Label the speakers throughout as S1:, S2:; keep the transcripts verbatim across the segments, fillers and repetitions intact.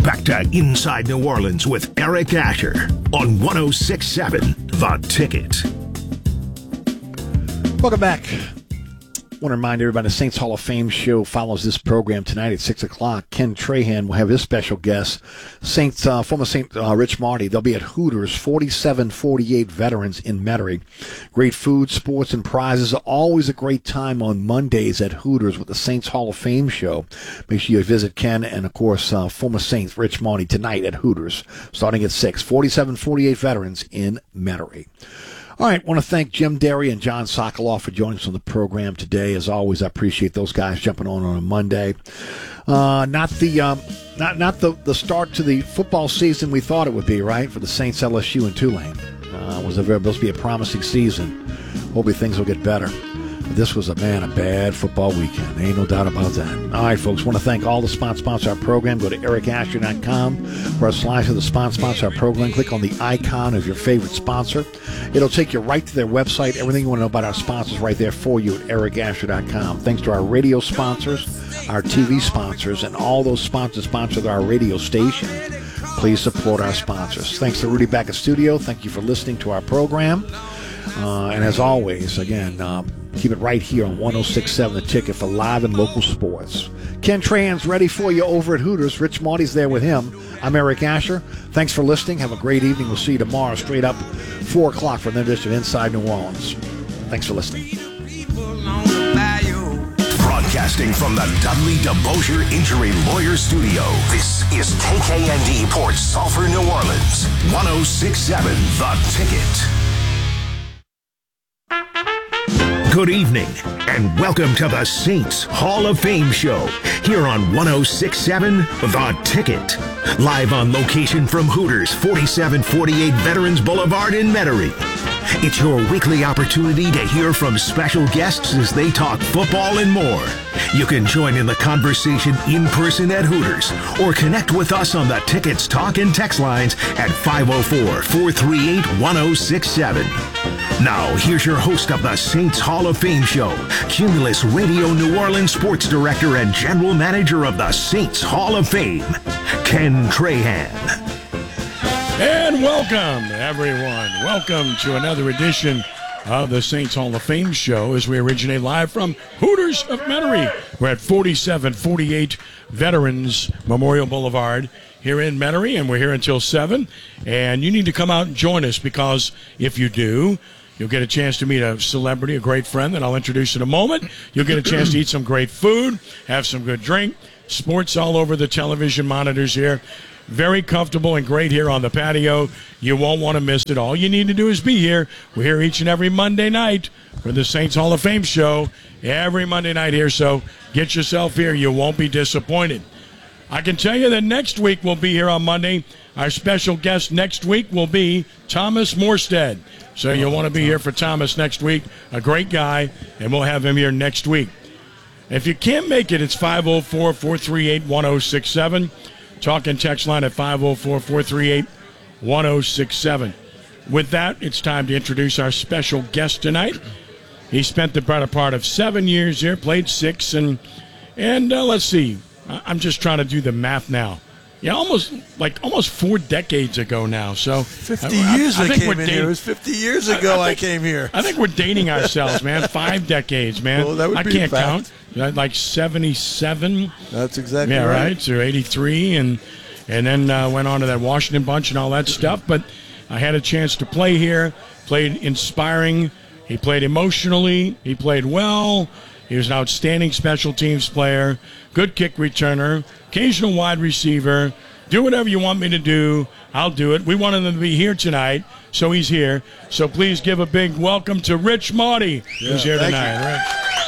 S1: back to Inside New Orleans with Eric Asher on one oh six point seven The Ticket.
S2: Welcome back. I want to remind everybody the Saints Hall of Fame show follows this program tonight at six o'clock. Ken Trahan will have his special guest, Saints, uh, former Saint uh, Rich Marty. They'll be at Hooters, forty-seven forty-eight Veterans in Metairie. Great food, sports, and prizes. Always a great time on Mondays at Hooters with the Saints Hall of Fame show. Make sure you visit Ken and, of course, uh, former Saints Rich Marty tonight at Hooters, starting at six, forty-seven forty-eight Veterans in Metairie. All right, I want to thank Jim Derry and John Sokoloff for joining us on the program today. As always, I appreciate those guys jumping on on a Monday. Uh, not the um, not not the, the start to the football season we thought it would be, right, for the Saints, L S U, and Tulane. Uh, it was a very, supposed to be a promising season. Hopefully things will get better. But this was, a man, a bad football weekend. Ain't no doubt about that. All right, folks, want to thank all the sponsors sponsor our program. Go to eric asher dot com for a slice of the sponsor sponsor our program. Click on the icon of your favorite sponsor. It'll take you right to their website. Everything you want to know about our sponsors right there for you at eric asher dot com. Thanks to our radio sponsors, our T V sponsors, and all those sponsors sponsor our radio station. Please support our sponsors. Thanks to Rudy back at studio. Thank you for listening to our program. Uh, and as always, again, uh, keep it right here on one oh six point seven The Ticket for live and local sports. Ken Trahan's ready for you over at Hooters. Rich Marty's there with him. I'm Eric Asher. Thanks for listening. Have a great evening. We'll see you tomorrow straight up four o'clock for another edition of Inside New Orleans. Thanks for listening.
S1: Broadcasting from the Dudley DeBosier Injury Lawyer Studio, this is K K N D Port Sulphur, New Orleans. one oh six point seven The Ticket. Good evening, and welcome to the Saints Hall of Fame show here on one oh six point seven The Ticket. Live on location from Hooters, forty-seven forty-eight Veterans Boulevard in Metairie. It's your weekly opportunity to hear from special guests as they talk football and more. You can join in the conversation in person at Hooters or connect with us on the Tickets talk and text lines at five oh four, four three eight, one oh six seven. Now, here's your host of the Saints Hall of Fame show, Cumulus Radio New Orleans sports director and general manager of the Saints Hall of Fame, Ken Trahan.
S3: And welcome, everyone. Welcome to another edition of the Saints Hall of Fame show as we originate live from Hooters of Metairie. We're at forty-seven forty-eight Veterans Memorial Boulevard here in Metairie, and we're here until seven. And you need to come out and join us, because if you do, you'll get a chance to meet a celebrity, a great friend that I'll introduce in a moment. You'll get a chance to eat some great food, have some good drink, sports all over the television monitors here. Very comfortable and great here on the patio. You won't want to miss it. All you need to do is be here. We're here each and every Monday night for the Saints Hall of Fame show. Every Monday night here, so get yourself here. You won't be disappointed. I can tell you that next week we'll be here on Monday. Our special guest next week will be Thomas Morstead. So you'll want to be here for Thomas next week. A great guy, and we'll have him here next week. If you can't make it, it's five oh four, four three eight, one oh six seven. Talk and text line at five oh four, four three eight, one oh six seven. With that, it's time to introduce our special guest tonight. He spent the better part of seven years here, played six, and and uh, let's see. I'm just trying to do the math now. Yeah, almost like almost four decades ago now. So
S4: fifty
S3: I,
S4: years I, I,
S3: I
S4: came in
S3: dating,
S4: here. It was fifty years ago I,
S3: I,
S4: I came here.
S3: I think we're dating ourselves, man. Five decades, man.
S4: Well, that would
S3: I
S4: be
S3: can't
S4: fact.
S3: count. Like seventy-seven.
S4: That's exactly
S3: yeah,
S4: right.
S3: right. So eighty-three, and and then uh, went on to that Washington bunch and all that stuff. But I had a chance to play here. Played inspiring. He played emotionally. He played well. He was an outstanding special teams player, good kick returner, occasional wide receiver. Do whatever you want me to do, I'll do it. We wanted him to be here tonight, so he's here. So please give a big welcome to Rich Marty,
S4: yeah,
S3: who's here
S4: thank
S3: tonight.
S4: You.
S3: Right?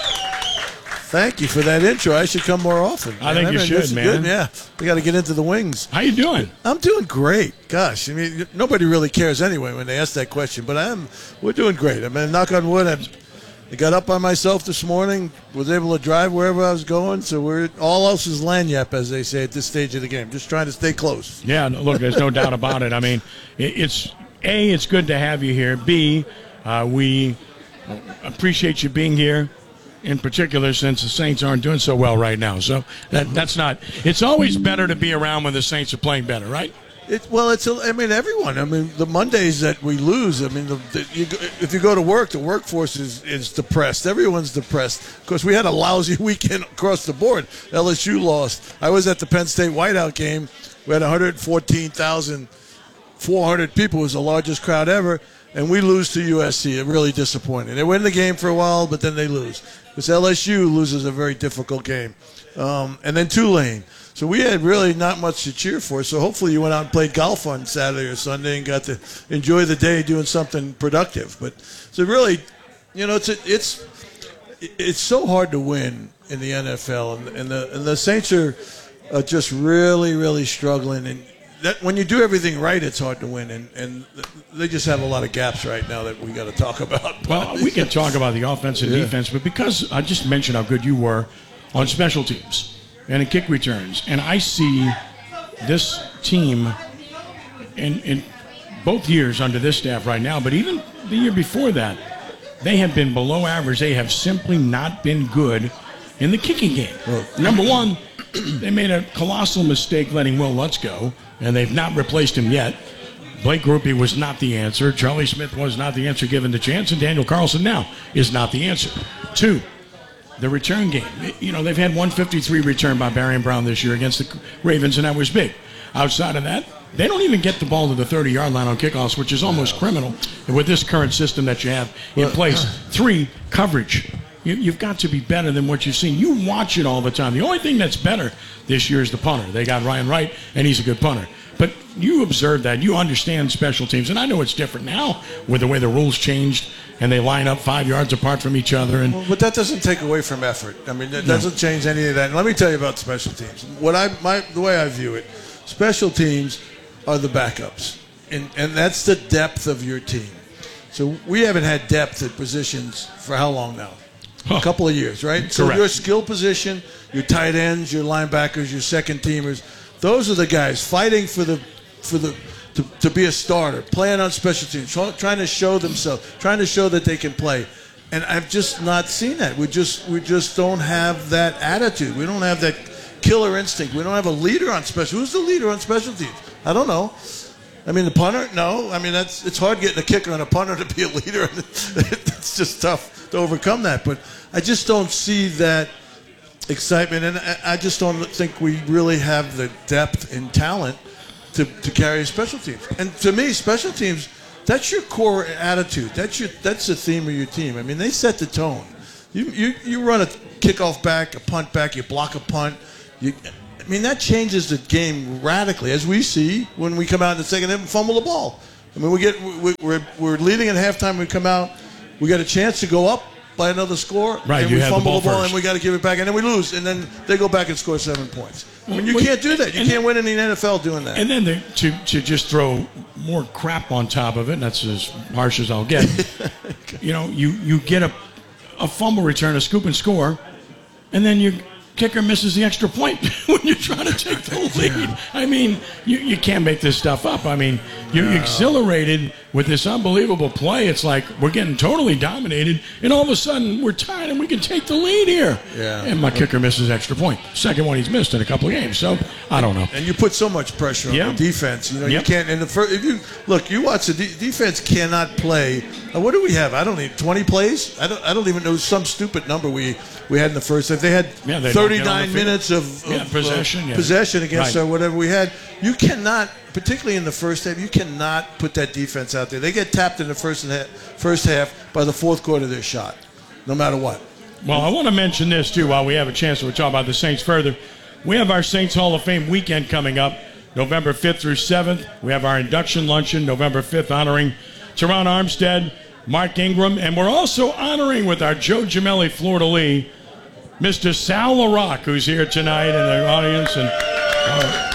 S4: Thank you for that intro. I should come more often.
S3: I think
S4: I
S3: you
S4: mean,
S3: should, man.
S4: Good. Yeah, we got to get into the wings.
S3: How you doing?
S4: I'm doing great. Gosh, I mean, nobody really cares anyway when they ask that question, but I'm. We're doing great. I mean, knock on wood. I'm, I got up on myself this morning, was able to drive wherever I was going, so we're all else is lanyap, as they say at this stage of the game. Just trying to stay close.
S3: Yeah, look, there's no doubt about it. I mean, it's A, it's good to have you here. B, uh, we appreciate you being here. in particular, since the Saints aren't doing so well right now. So that that's not. It's always better to be around when the Saints are playing better, right?
S4: It, well, it's. A, I mean, everyone. I mean, the Mondays that we lose. I mean, the, the, you, if you go to work, the workforce is, is depressed. Everyone's depressed. Of course, we had a lousy weekend across the board. L S U lost. I was at the Penn State Whiteout game. We had one hundred fourteen thousand four hundred people. It was the largest crowd ever, and we lose to U S C. It really disappointing. They win the game for a while, but then they lose. Because L S U loses a very difficult game, um, and then Tulane. So we had really not much to cheer for. So hopefully you went out and played golf on Saturday or Sunday and got to enjoy the day doing something productive. But so really, you know, it's it's it's so hard to win in the N F L, and, and the and the Saints are, are just really really struggling. And that when you do everything right, it's hard to win. And and they just have a lot of gaps right now that we got to talk about.
S3: Well, we can talk about the offense and
S4: yeah.
S3: defense, but because I just mentioned how good you were on special teams and in kick returns, and I see this team in, in both years under this staff right now, but even the year before that, they have been below average. They have simply not been good in the kicking game. Well, number one, they made a colossal mistake letting Will Lutz go, and they've not replaced him yet. Blake Grupe was not the answer. Charlie Smith was not the answer given the chance, and Daniel Carlson now is not the answer. Two, the return game. You know, they've had one fifty-three return by Barian Brown this year against the Ravens, and that was big. Outside of that, they don't even get the ball to the thirty-yard line on kickoffs, which is almost criminal with this current system that you have in place. Three, coverage. You, you've got to be better than what you've seen. You watch it all the time. The only thing that's better this year is the punter. They got Ryan Wright, and he's a good punter. But you observe that. You understand special teams. And I know it's different now with the way the rules changed and they line up five yards apart from each other. And
S4: well, but that doesn't take away from effort. I mean, that doesn't no. change any of that. And let me tell you about special teams. What I, my, the way I view it, special teams are the backups. And, and that's the depth of your team. So we haven't had depth at positions for how long now? Huh. A couple of years, right? So
S3: Correct.
S4: Your skill position, your tight ends, your linebackers, your second teamers, those are the guys fighting for the for the to, to be a starter, playing on special teams, trying to show themselves, trying to show that they can play. And I've just not seen that. We just we just don't have that attitude. We don't have that killer instinct. We don't have a leader on special. Who's the leader on special teams? I don't know. I mean, the punter? No. I mean, that's it's hard getting a kicker and a punter to be a leader. It's just tough to overcome that. But I just don't see that excitement, and I just don't think we really have the depth and talent to, to carry special teams. And to me, special teams, that's your core attitude. That's your that's the theme of your team. I mean, they set the tone. You you, you run a kickoff back, a punt back, you block a punt. You, I mean, that changes the game radically, as we see when we come out in the second half and fumble the ball. I mean, we get we, we're we're leading at halftime. We come out, we got a chance to go up by another score,
S3: right,
S4: and
S3: you
S4: we
S3: have
S4: fumble
S3: the ball,
S4: the ball
S3: first.
S4: and we got to give it back, and then we lose, and then they go back and score seven points. I mean, you can't do that. You
S3: and,
S4: can't win in the N F L doing that.
S3: And then the, to to just throw more crap on top of it, and that's as harsh as I'll get. You know, you, you get a a fumble return, a scoop and score, and then your kicker misses the extra point when you're trying to take the lead. I mean, you, you can't make this stuff up. I mean, you're no. exhilarated with this unbelievable play. It's like we're getting totally dominated, and all of a sudden we're tied and we can take the lead here.
S4: Yeah.
S3: And my kicker misses extra point. Second one he's missed in a couple of games. So I don't know.
S4: And you put so much pressure on
S3: yeah.
S4: the defense. You know,
S3: yep.
S4: you can't. And the first, if you look, you watch the de- defense cannot play. Uh, what do we have? I don't need twenty plays. I don't. I don't even know some stupid number we we had in the first. If they had
S3: yeah, they
S4: thirty-nine minutes of, of
S3: yeah, possession,
S4: uh,
S3: yeah.
S4: possession against
S3: right.
S4: uh, whatever we had, you cannot. Particularly in the first half, you cannot put that defense out there. They get tapped in the first and ha- first half. By the fourth quarter, they're shot, no matter what.
S3: Well, I want to mention this, too, while we have a chance to talk about the Saints further. We have our Saints Hall of Fame weekend coming up, November fifth through seventh. We have our induction luncheon, November fifth, honoring Teron Armstead, Mark Ingram, and we're also honoring with our Joe Gemelli fleur-de-lis, Mister Sal LaRock, who's here tonight in the audience. And uh,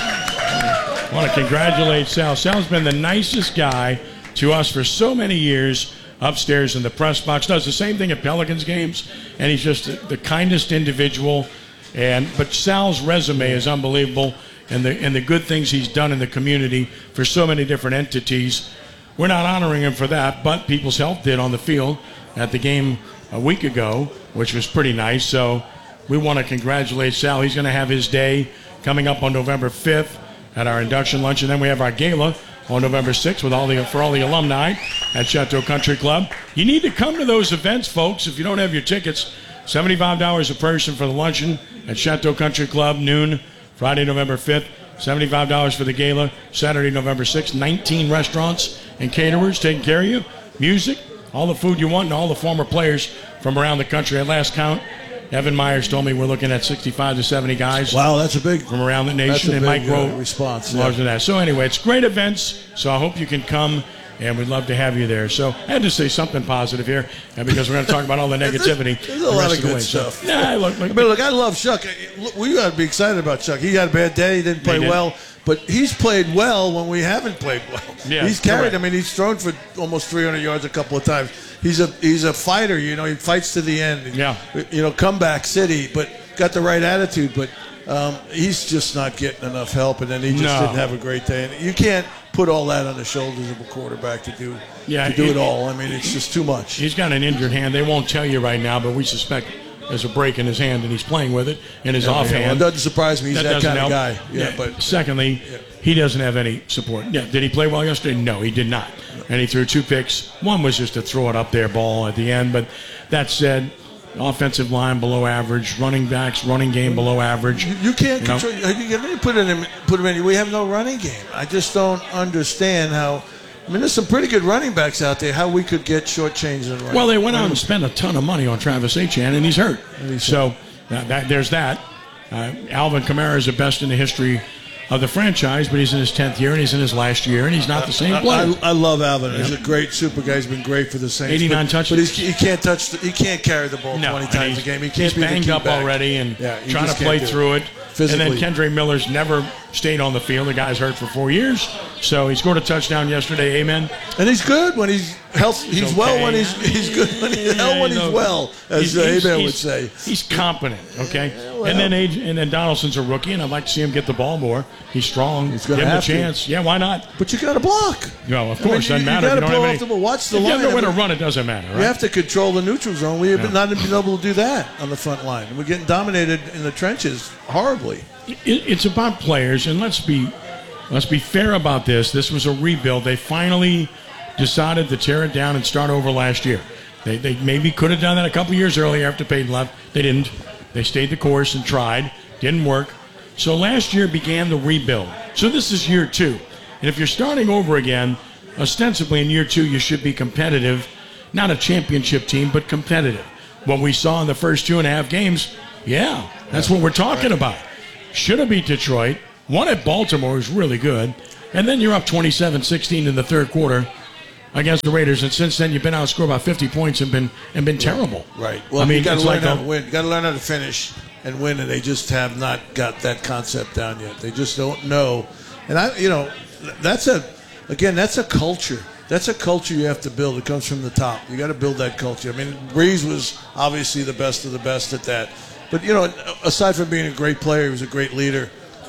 S3: I want to congratulate Sal. Sal's been the nicest guy to us for so many years upstairs in the press box. Does the same thing at Pelicans games, and he's just the kindest individual. And but Sal's resume is unbelievable, and the and the good things he's done in the community for so many different entities. We're not honoring him for that, but People's Health did on the field at the game a week ago. which was pretty nice. So we want to congratulate Sal. He's going to have his day coming up on November fifth at our induction lunch, and then we have our gala on November sixth with all the for all the alumni at Chateau Country Club. You need to come to those events, folks. If you don't have your tickets, seventy-five dollars a person for the luncheon at Chateau Country Club, noon, Friday, November fifth. seventy-five dollars for the gala, Saturday, November sixth. nineteen restaurants and caterers taking care of you. Music, all the food you want, and all the former players from around the country. At last count, Evan Myers told me we're looking at sixty-five to seventy guys.
S4: Wow, that's a big
S3: from around the nation.
S4: That's a
S3: it
S4: big,
S3: might grow
S4: uh, response
S3: larger
S4: yeah.
S3: than that. So anyway, it's great events. So I hope you can come, and we'd love to have you there. So I had to say something positive here, and because we're going to talk about all the negativity.
S4: There's a
S3: the
S4: lot
S3: rest
S4: of
S3: the
S4: good
S3: way.
S4: stuff.
S3: So, yeah, look, look,
S4: I mean, look, I love Chuck. Look, we got to be excited about Chuck. He had a bad day. He didn't play
S3: He did.
S4: well. But he's played well when we haven't played well.
S3: Yeah,
S4: he's carried.
S3: correct.
S4: I mean, he's thrown for almost three hundred yards a couple of times. He's a he's a fighter. You know, he fights to the end.
S3: Yeah.
S4: You know, comeback city, but got the right attitude. But um, he's just not getting enough help, and then he just
S3: No.
S4: didn't have a great day. And you can't put all that on the shoulders of a quarterback to do
S3: Yeah,
S4: to do
S3: it-
S4: it all. I mean, it's just too much.
S3: He's got an injured hand. They won't tell you right now, but we suspect there's a break in his hand, and he's playing with it in his
S4: Yeah, yeah,
S3: offhand.
S4: well, it doesn't surprise me. He's that,
S3: doesn't
S4: kind
S3: help.
S4: of guy. Yeah, but
S3: secondly,
S4: Yeah.
S3: he doesn't have any support. Yeah, did he play well yesterday? No, he did not. And he threw two picks. One was just a throw it up there ball at the end. But that said, offensive line below average, running backs, running game below average.
S4: You, you can't
S3: You know?
S4: control. You, you really put it in. Put him in. We have no running game. I just don't understand how. I mean, there's some pretty good running backs out there. How we could get shortchanged in running.
S3: Well, they went out and spent a ton of money on Travis Etienne, and he's hurt.
S4: he's
S3: so uh, that, there's that. Uh, Alvin Kamara is the best in the history of the franchise, but he's in his tenth year, and he's in his last year, and he's not the same
S4: I,
S3: player.
S4: I, I love Alvin. He's a great super guy. He's been great for the Saints.
S3: eighty-nine
S4: but,
S3: touches.
S4: But he's, he can't touch. The, he can't carry the ball
S3: No,
S4: twenty
S3: and
S4: times
S3: he's-
S4: a game. He
S3: He's
S4: can't be the
S3: banged
S4: key
S3: up
S4: back.
S3: already and
S4: Yeah, you
S3: trying to
S4: just can't
S3: play
S4: do it.
S3: through it.
S4: Physically.
S3: And then Kendra Miller's never stayed on the field. The guy's hurt for four years. So he scored a touchdown yesterday. Amen.
S4: And he's good when he's healthy. He's,
S3: He's
S4: well
S3: okay.
S4: when he's he's good when he's hell when he's
S3: no.
S4: well, as
S3: He's-
S4: uh,
S3: he's-
S4: Amen would
S3: he's-
S4: say.
S3: He's competent, okay?
S4: well.
S3: and then Age, and then Donaldson's a rookie, and I'd like to see him get the ball more. He's strong.
S4: He's gonna
S3: Give him a
S4: have to.
S3: chance. Yeah, why not?
S4: But you got to block.
S3: No, of
S4: I mean,
S3: course,
S4: you-
S3: doesn't
S4: you
S3: matter. if
S4: gotta
S3: you don't
S4: blow
S3: have
S4: off
S3: any,
S4: the ball. Watch the
S3: if
S4: line.
S3: you have
S4: I
S3: nowhere to
S4: mean,
S3: run, it doesn't matter, right?
S4: You have to control the neutral zone. We have
S3: Yeah.
S4: not been able to do that on the front line. We're getting dominated in the trenches horribly.
S3: It, it's about players, and let's be let's be fair about this. This was a rebuild. They finally decided to tear it down and start over last year. They, they maybe could have done that a couple years earlier after Peyton left. They didn't. They stayed the course and tried. Didn't work. So last year began the rebuild. So this is year two. And if you're starting over again, ostensibly in year two, you should be competitive. Not a championship team, but competitive. What we saw in the first two and a half games, yeah, that's what we're talking about. Should have beat Detroit. One at Baltimore was really good. And then you're up twenty-seven sixteen in the third quarter against the Raiders. And since then, you've been outscored by fifty points and been and been terrible.
S4: Right. Well,
S3: I mean,
S4: you got to
S3: it's
S4: learn
S3: like
S4: how
S3: a-
S4: to win. You got to learn how to finish and win, and they just have not got that concept down yet. They just don't know. And I, you know, that's a, again, that's a culture. That's a culture you have to build. It comes from the top. You got to build that culture. I mean, Breeze was obviously the best of the best at that. But you know, aside from being a great player, he was a great leader,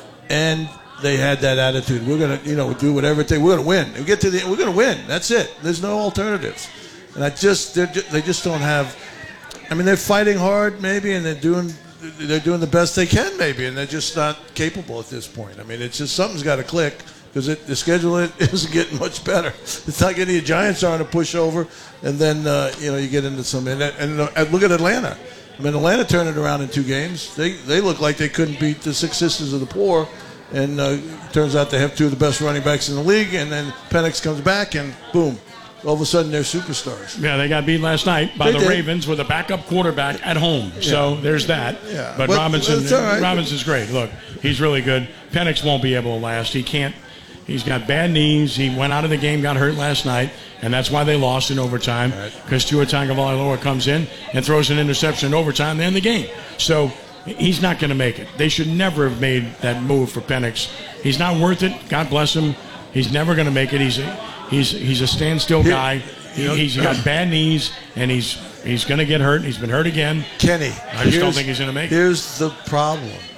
S4: and they had that attitude. We're gonna, you know, do whatever it takes. We're gonna win. We get to the, we're gonna win. That's it. There's no alternatives. And I just, they're ju- they just don't have. I mean, they're fighting hard, maybe, and they're doing, they're doing the best they can, maybe, and they're just not capable at this point. I mean, it's just something's got to click because the schedule isn't getting much better. It's not getting the Giants are on a pushover, and then uh, you know you get into some. And, and, and look at Atlanta. I mean, Atlanta turned it around in two games. They they look like they couldn't beat the Six Sisters of the Poor, and uh, turns out they have two of the best running backs in the league. And then Penix comes back, and boom, all of a sudden they're superstars.
S3: Yeah, they got beat last night by
S4: They
S3: the
S4: did.
S3: Ravens with a backup quarterback at home. So there's that.
S4: Yeah.
S3: But,
S4: But
S3: Robinson,
S4: it's all right.
S3: Robinson's great. Look, he's really good. Penix won't be able to last. He can't. He's got bad knees. He went out of the game, got hurt last night, and that's why they lost in overtime. Because Tua Tagovailoa comes in and throws an interception in overtime. They end the game. So he's not going to make it. They should never have made that move for Penix. He's not worth it. God bless him. He's never going to make it. He's a, he's he's a standstill guy. He, he's got bad knees, and he's he's going to get hurt. He's been hurt again.
S4: Kenny,
S3: I just don't
S4: here's-
S3: think he's going to make it.
S4: Here's the problem.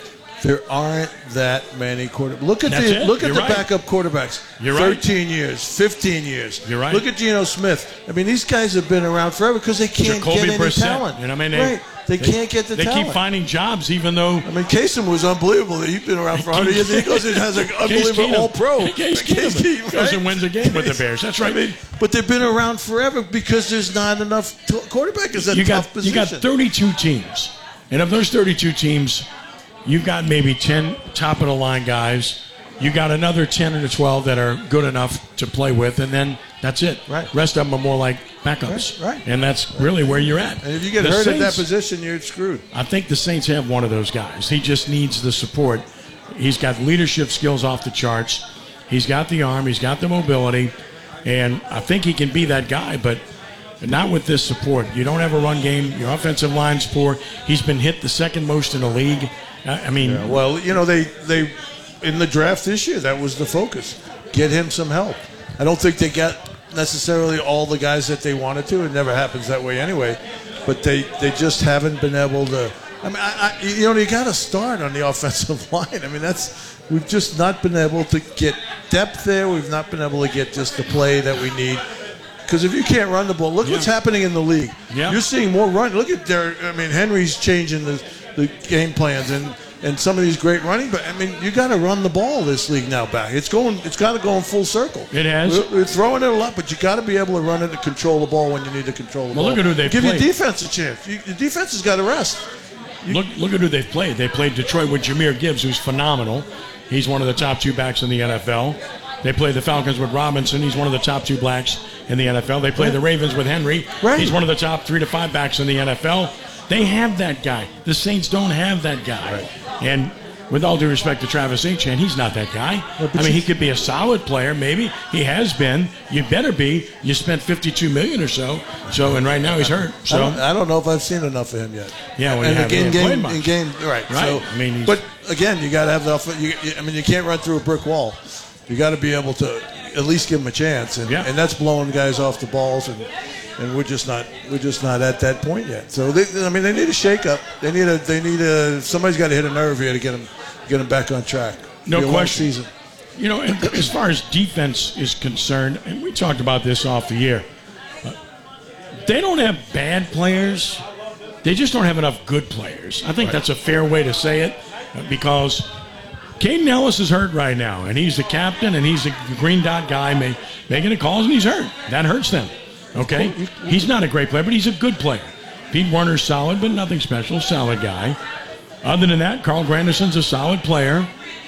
S4: There aren't that many quarterbacks. Look at
S3: That's
S4: the
S3: it.
S4: look at
S3: You're
S4: the
S3: right.
S4: backup quarterbacks.
S3: You're right.
S4: Thirteen years, fifteen years.
S3: You're right.
S4: Look at Geno Smith. I mean, these guys have been around forever because they can't
S3: Jacoby
S4: get any
S3: Brissett,
S4: talent.
S3: you know what I mean? They,
S4: right. They, they can't get the
S3: they
S4: talent.
S3: keep finding jobs, even though.
S4: I mean, Kasem was unbelievable. He's been around for one hundred years. He goes and has an unbelievable All-Pro.
S3: Case
S4: Case
S3: Keenum
S4: Keenum,
S3: goes
S4: right?
S3: and wins a game with the Bears. That's right.
S4: I mean, but they've been around forever because there's not enough t- quarterback is a
S3: you
S4: tough
S3: got
S4: position.
S3: you got thirty-two teams, and of those thirty-two teams, you've got maybe ten top of the line guys. You got another ten or twelve that are good enough to play with, and then that's it.
S4: Right.
S3: Rest of them are more like backups.
S4: Right, right.
S3: And that's really where you're at.
S4: And if you get
S3: The
S4: hurt at that
S3: Saints-
S4: position, you're screwed.
S3: I think the Saints have one of those guys. He just needs the support. He's got leadership skills off the charts. He's got the arm. He's got the mobility. And I think he can be that guy, but not with this support. You don't have a run game. Your offensive line's poor. He's been hit the second most in the league. I I mean,
S4: Yeah, well, you know, they, they in the draft this year, that was the focus. Get him some help. I don't think they got necessarily all the guys that they wanted to. It never happens that way anyway. But they, they just haven't been able to. I mean, I, I, you know, you got to start on the offensive line. I mean, that's we've just not been able to get depth there. We've not been able to get just the play that we need. Because if you can't run the ball, look
S3: Yeah.
S4: what's happening in the league.
S3: Yeah.
S4: You're seeing more run. Look at their. I mean, Henry's changing the, the game plans and. And some of these great running, but I mean, you got to run the ball this league now back. It's going, it's got to go in full circle.
S3: It has.
S4: We're, we're throwing it a lot, but you got to be able to run it and control the ball when you need to control the
S3: Well,
S4: ball.
S3: look at who they've
S4: Give
S3: played.
S4: your defense a chance. You, your defense has got to rest.
S3: look look at who they've played. They played Detroit with Jahmyr Gibbs, who's phenomenal. He's one of the top two backs in the N F L. They played the Falcons with Robinson. He's one of the top two blacks in the N F L. They played the Ravens with Henry.
S4: Right.
S3: He's one of the top three to five backs in the N F L. They have that guy. The Saints don't have that guy.
S4: Right.
S3: And with all due respect to Travis Etienne, he's not that guy. I mean, he could be a solid player, maybe. He has been. You better be. You spent fifty-two million dollars or so. So, and right now he's hurt.
S4: I
S3: So,
S4: don't, I don't know if I've seen enough of him yet.
S3: Yeah, well, you
S4: and
S3: haven't
S4: in
S3: really played
S4: game,
S3: much.
S4: in game, right?
S3: Right.
S4: So,
S3: I mean, he's-
S4: but again, you got to have the. off- You, you- I mean, you can't run through a brick wall. You got to be able to at least give him a chance, and,
S3: Yeah.
S4: and that's blowing guys off the balls, and and we're just not we're just not at that point yet. So they, I mean, they need a shakeup. They need a they need a somebody's got to hit a nerve here to get them get them back on track.
S3: No
S4: Be a long
S3: question.
S4: Season.
S3: You know, and as far as defense is concerned, and we talked about this off the year, uh, they don't have bad players. They just don't have enough good players. I think that's a fair way to say it, uh, because Caden Ellis is hurt right now, and he's the captain, and he's the green dot guy ma- making the calls, and he's hurt. That hurts them. Okay? He's not a great player, but he's a good player. Pete Warner's solid, but nothing special. Solid guy. Other than that, Carl Granderson's a solid player.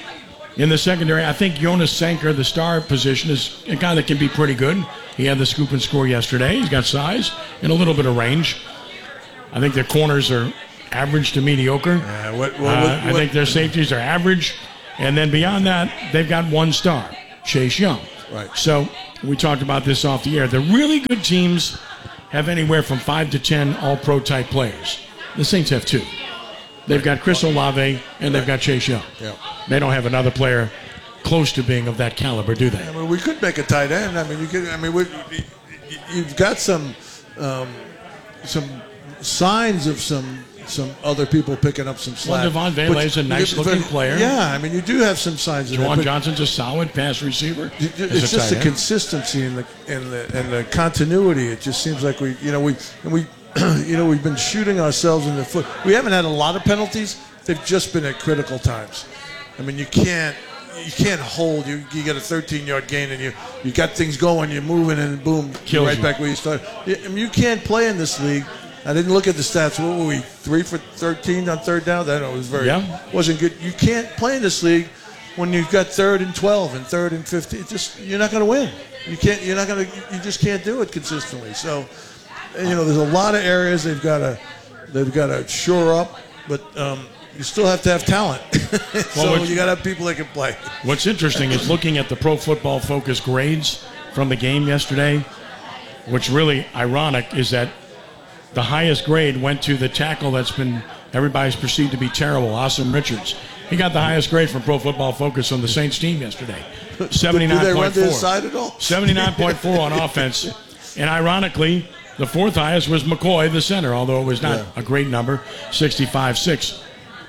S3: In the secondary, I think Jonas Sanker, the star position, is a guy that can be pretty good. He had the scoop and score yesterday. He's got size and a little bit of range. I think their corners are average to mediocre.
S4: Yeah, what, what,
S3: Uh,
S4: what,
S3: I think their safeties are average. And then beyond that, they've got one star, Chase Young.
S4: Right.
S3: So we talked about this off the air. The really good teams have anywhere from five to ten all-pro type players. The Saints have two. They've got Chris Olave and they've got Chase Young.
S4: Yeah.
S3: They don't have another player close to being of that caliber, do they?
S4: I mean, we could make a tight end. I mean, you could. I mean, we, you've got some um, some signs of some some other people picking up some slack.
S3: Well, Devon Vele is a
S4: But-
S3: nice-looking
S4: but-
S3: player.
S4: Yeah, I mean, you do have some signs of that.
S3: Juwan
S4: but
S3: Johnson's a solid pass receiver.
S4: it-
S3: as
S4: It's
S3: a
S4: just
S3: tight
S4: the
S3: end.
S4: consistency and the and the and the continuity. It just seems like we, you know, we and we, you know, we've been shooting ourselves in the foot. We haven't had a lot of penalties. They've just been at critical times. I mean, you can't. You can't hold. You you get a thirteen-yard gain, and you you got things going. You're moving, and boom, you're
S3: Kills
S4: right
S3: you.
S4: back where you started. I mean, you can't play in this league. I didn't look at the stats. What were we? Three for thirteen on third down. That was very
S3: Yeah.
S4: wasn't good. You can't play in this league when you've got third and twelve and third and fifteen. It just you're not going to win. You can't. You're not going to. You just can't do it consistently. So, you know, there's a lot of areas they've got to they've got to shore up, but. Um, You still have to have talent. so
S3: what's-
S4: you got to have people that can play.
S3: What's interesting is looking at the Pro Football Focus grades from the game yesterday. What's really ironic is that the highest grade went to the tackle that's been everybody's perceived to be terrible, Asim Richards. He got the highest grade from Pro Football Focus on the Saints team yesterday, seventy-nine
S4: Do they run
S3: point
S4: to
S3: four.
S4: his side at all?
S3: seventy-nine point four on offense. And ironically, the fourth highest was McCoy, the center, although it was not
S4: Yeah.
S3: a great number, sixty-five six.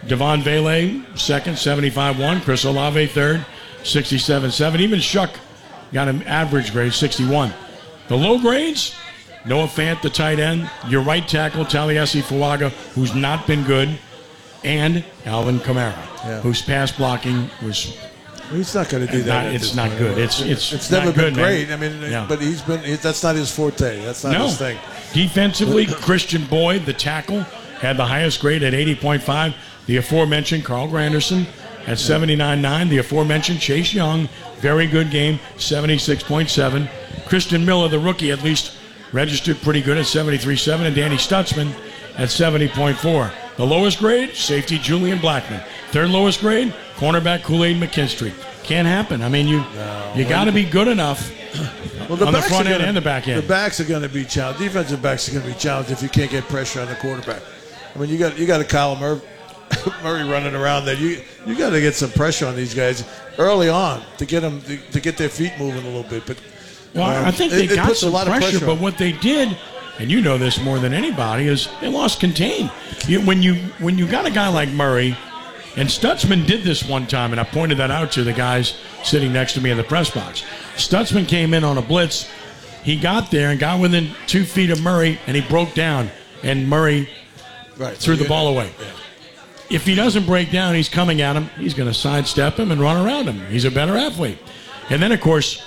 S3: Devon Vele, second, seventy-five one. Chris Olave, third, sixty-seven seven. Even Shuck got an average grade, sixty-one. The low grades, Noah Fant, the tight end, your right tackle, Taliesin Fuaga, who's not been good, and Alvin Kamara, yeah. whose pass blocking was...
S4: He's not going to do that.
S3: Not, it's not point. good. It's it's
S4: it's never
S3: not
S4: been
S3: good,
S4: great.
S3: Man.
S4: I mean,
S3: yeah.
S4: but he's been. He, that's not his forte. That's not
S3: no.
S4: his thing.
S3: Defensively, Christian Boyd, the tackle, had the highest grade at eighty point five. The aforementioned Carl Granderson at seventy-nine nine. The aforementioned Chase Young, very good game, seventy-six point seven. Christian Miller, the rookie, at least registered pretty good at seventy-three seven. And Danny Stutzman at seventy point four. The lowest grade, safety Julian Blackman. Third lowest grade, cornerback Kool-Aid McKinstry. Can't happen. I mean, you no, you got to be good enough well, the on the front end
S4: gonna,
S3: and the back end.
S4: The backs are going to be challenged. Defensive backs are going to be challenged if you can't get pressure on the quarterback. I mean, you got you got a Kyle Murray, Murray running around there. You you got to get some pressure on these guys early on to get them to, to get their feet moving a little bit. But
S3: well,
S4: um,
S3: I think they
S4: it,
S3: got
S4: it
S3: some
S4: pressure,
S3: pressure,
S4: pressure
S3: but what they did. And you know this more than anybody, is they lost contain. You, when you when you got a guy like Murray, and Stutzman did this one time, and I pointed that out to the guys sitting next to me in the press box. Stutzman came in on a blitz. He got there and got within two feet of Murray, and he broke down, and Murray
S4: right,
S3: threw
S4: so
S3: the ball away.
S4: Yeah.
S3: If he doesn't break down, he's coming at him. He's going to sidestep him and run around him. He's a better athlete. And then, of course,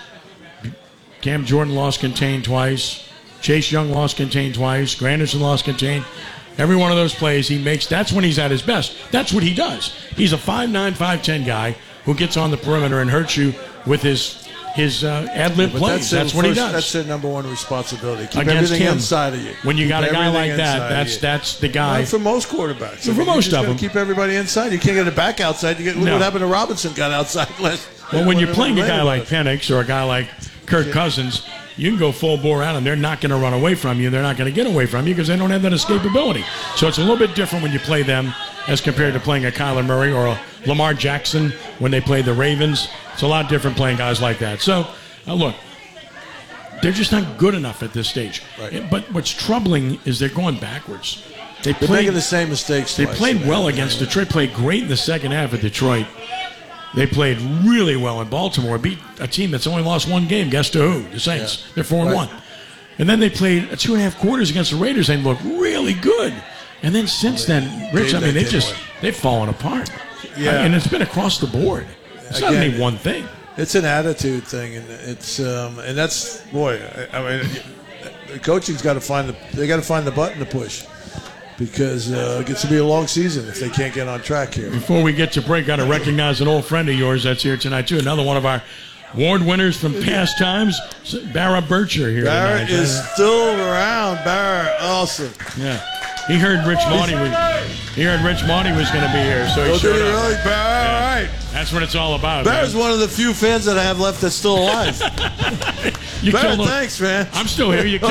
S3: Cam Jordan lost contain twice. Chase Young lost contain twice. Granderson lost contain. Every one of those plays he makes, that's when he's at his best. That's what he does. He's a five nine, five ten guy who gets on the perimeter and hurts you with his his uh, ad-lib
S4: yeah,
S3: plays. That's, that's what
S4: first,
S3: he does.
S4: That's their number one responsibility. Keep
S3: Against
S4: everything
S3: him,
S4: inside of you.
S3: When you
S4: keep
S3: got a guy like that, that's
S4: you.
S3: that's the guy.
S4: Well, for most quarterbacks.
S3: For
S4: I mean,
S3: most of them.
S4: Keep everybody inside. You can't get it back outside. You get, look
S3: no.
S4: what happened to Robinson got outside last.
S3: Well, when you're playing a guy like Penix or a guy like Kirk yeah. Cousins, you can go full bore at them. They're not going to run away from you. They're not going to get away from you because they don't have that escapability. So it's a little bit different when you play them as compared to playing a Kyler Murray or a Lamar Jackson when they play the Ravens. It's a lot different playing guys like that. So, uh, look, they're just not good enough at this stage.
S4: Right.
S3: But what's troubling is they're going backwards. They
S4: they're
S3: played,
S4: making the same mistakes
S3: They
S4: twice,
S3: played
S4: man.
S3: well against Detroit, played great in the second half of Detroit. They played really well in Baltimore, beat a team that's only lost one game. Guess to who? The Saints. Yeah. They're four and
S4: right.
S3: one. And then they played two and a half quarters against the Raiders and looked really good. And then since then, Rich, I mean, they just they've fallen apart.
S4: Yeah,
S3: and it's been across the board. It's
S4: Again,
S3: not any one thing.
S4: It's an attitude thing, and it's um, and that's boy. I, I mean, the coaching's got to find the they got to find the button to push. Because uh, it gets to be a long season if they can't get on track here.
S3: Before we get to break, got to recognize an old friend of yours that's here tonight, too. Another one of our award winners from past times, Barra Bircher here
S4: Barra
S3: tonight.
S4: is still around. Barra, awesome.
S3: Yeah. He heard Rich Marty was, he heard Rich Marty was going to be here, so he
S4: oh,
S3: showed
S4: did he
S3: up.
S4: really? Barra,
S3: Yeah.
S4: all right.
S3: That's what it's all about.
S4: Barra's
S3: man.
S4: one of the few fans that I have left that's still alive.
S3: You
S4: Barra,
S3: killed him.
S4: thanks, man.
S3: I'm still here. You